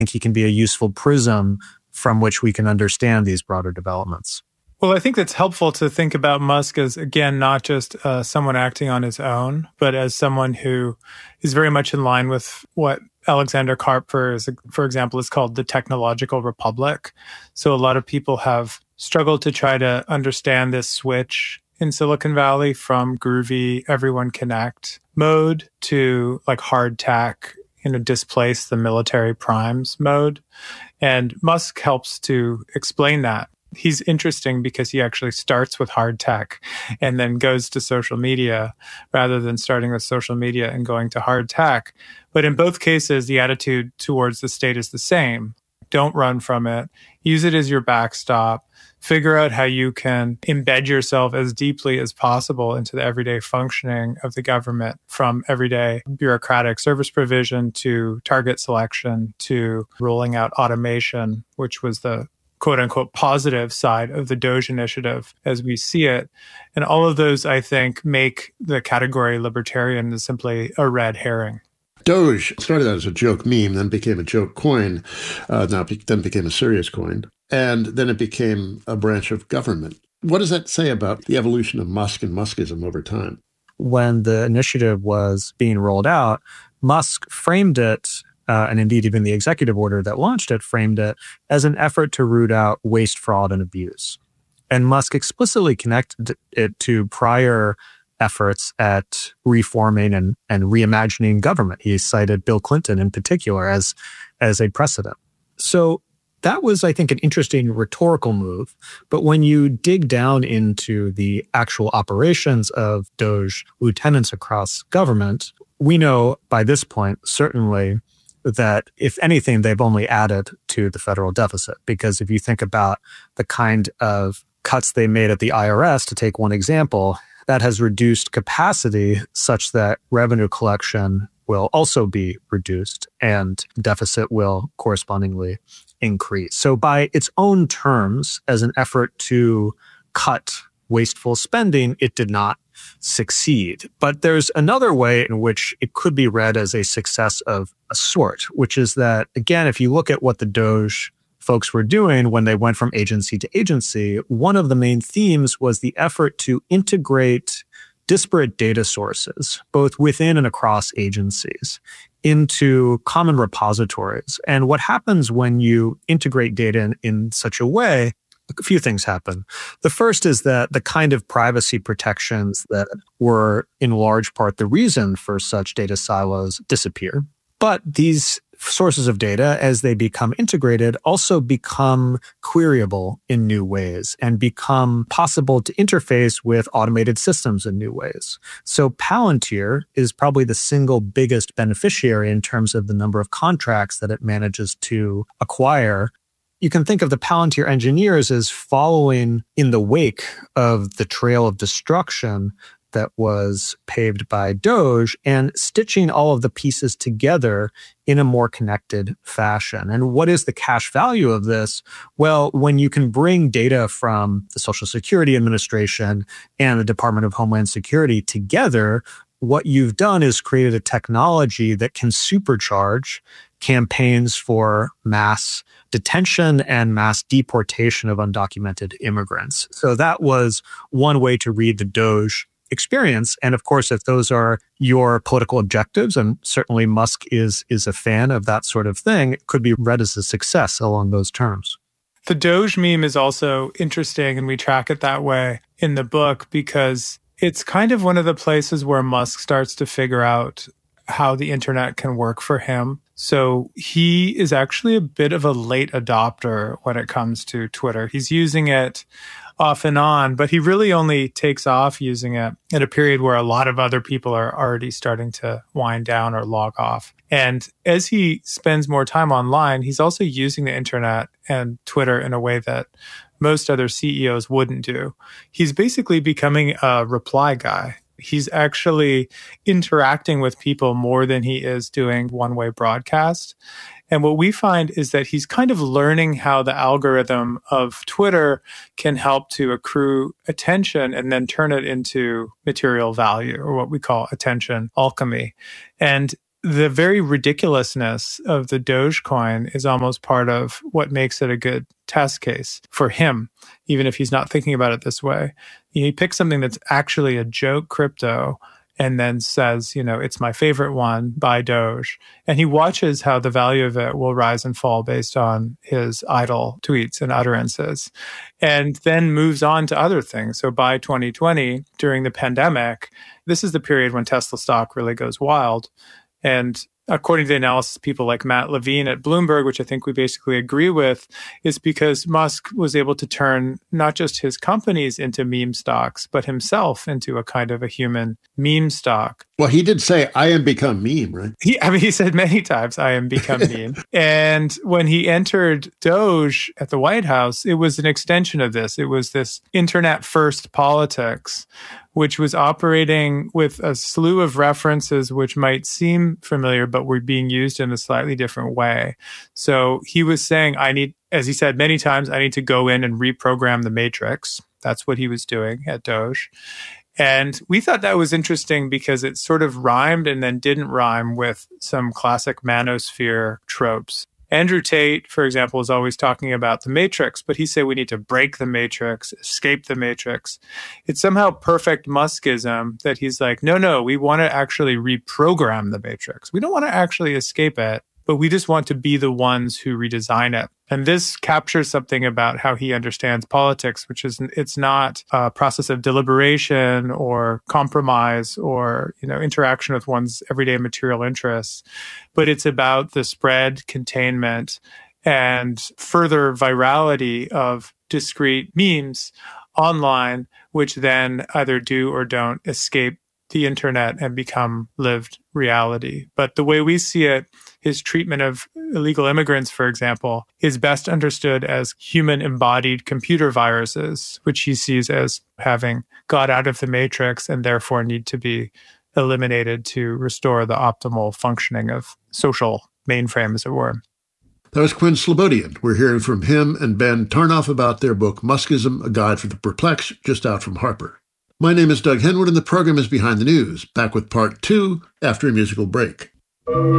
think he can be a useful prism from which we can understand these broader developments. Well, I think that's helpful to think about Musk as, again, not just someone acting on his own, but as someone who is very much in line with what Alexander Karp, for example, is called the technological republic. So a lot of people have struggled to try to understand this switch in Silicon Valley from groovy everyone connect mode to like hard tech, displace the military primes mode. And Musk helps to explain that. He's interesting because he actually starts with hard tech and then goes to social media rather than starting with social media and going to hard tech. But in both cases, the attitude towards the state is the same. Don't run from it. Use it as your backstop. Figure out how you can embed yourself as deeply as possible into the everyday functioning of the government, from everyday bureaucratic service provision to target selection to rolling out automation, which was the quote unquote positive side of the Doge initiative as we see it. And all of those, I think, make the category libertarian simply a red herring. Doge started out as a joke meme, then became a joke coin, then became a serious coin, and then it became a branch of government. What does that say about the evolution of Musk and Muskism over time? When the initiative was being rolled out, Musk framed it, and indeed even the executive order that launched it framed it as an effort to root out waste, fraud, and abuse. And Musk explicitly connected it to prior efforts at reforming and reimagining government. He cited Bill Clinton in particular as a precedent. So that was, I think, an interesting rhetorical move. But when you dig down into the actual operations of Doge lieutenants across government, we know by this point, certainly, that if anything, they've only added to the federal deficit. Because if you think about the kind of cuts they made at the IRS, to take one example, that has reduced capacity such that revenue collection will also be reduced and deficit will correspondingly increase. So by its own terms, as an effort to cut wasteful spending, it did not succeed. But there's another way in which it could be read as a success of a sort, which is that, again, if you look at what the Doge folks were doing when they went from agency to agency, one of the main themes was the effort to integrate disparate data sources, both within and across agencies, into common repositories. And what happens when you integrate data in such a way, a few things happen. The first is that the kind of privacy protections that were in large part the reason for such data silos disappear. But these sources of data, as they become integrated, also become queryable in new ways and become possible to interface with automated systems in new ways. So Palantir is probably the single biggest beneficiary in terms of the number of contracts that it manages to acquire. You can think of the Palantir engineers as following in the wake of the trail of destruction that was paved by Doge and stitching all of the pieces together in a more connected fashion. And what is the cash value of this? Well, when you can bring data from the Social Security Administration and the Department of Homeland Security together, what you've done is created a technology that can supercharge campaigns for mass detention and mass deportation of undocumented immigrants. So that was one way to read the Doge experience. And of course, if those are your political objectives, and certainly Musk is a fan of that sort of thing, it could be read as a success along those terms. The Doge meme is also interesting, and we track it that way in the book because it's kind of one of the places where Musk starts to figure out how the internet can work for him. So he is actually a bit of a late adopter when it comes to Twitter. He's using it off and on, but he really only takes off using it at a period where a lot of other people are already starting to wind down or log off. And as he spends more time online, he's also using the internet and Twitter in a way that most other CEOs wouldn't do. He's basically becoming a reply guy. He's actually interacting with people more than he is doing one-way broadcast. And what we find is that he's kind of learning how the algorithm of Twitter can help to accrue attention and then turn it into material value, or what we call attention alchemy. And the very ridiculousness of the Dogecoin is almost part of what makes it a good test case for him, even if he's not thinking about it this way. He picks something that's actually a joke crypto and then says, it's my favorite one, buy Doge. And he watches how the value of it will rise and fall based on his idle tweets and utterances, and then moves on to other things. So by 2020, during the pandemic, this is the period when Tesla stock really goes wild. And according to the analysis, people like Matt Levine at Bloomberg, which I think we basically agree with, is because Musk was able to turn not just his companies into meme stocks, but himself into a kind of a human meme stock. Well, he did say, I am become meme, right? He said many times, I am become meme. And when he entered Doge at the White House, it was an extension of this. It was this internet first politics, which was operating with a slew of references which might seem familiar, but were being used in a slightly different way. So he was saying, as he said many times, I need to go in and reprogram the matrix. That's what he was doing at Doge. And we thought that was interesting because it sort of rhymed and then didn't rhyme with some classic manosphere tropes. Andrew Tate, for example, is always talking about the matrix, but he said we need to break the matrix, escape the matrix. It's somehow perfect Muskism that he's like, no, we want to actually reprogram the matrix. We don't want to actually escape it, but we just want to be the ones who redesign it. And this captures something about how he understands politics, which is it's not a process of deliberation or compromise or interaction with one's everyday material interests, but it's about the spread, containment, and further virality of discrete memes online, which then either do or don't escape the internet and become lived reality. But the way we see it, his treatment of illegal immigrants, for example, is best understood as human embodied computer viruses, which he sees as having got out of the matrix and therefore need to be eliminated to restore the optimal functioning of social mainframe, as it were. That was Quinn Slobodian. We're hearing from him and Ben Tarnoff about their book, Muskism, A Guide for the Perplexed, just out from Harper. My name is Doug Henwood, and the program is Behind the News, back with part 2 after a musical break.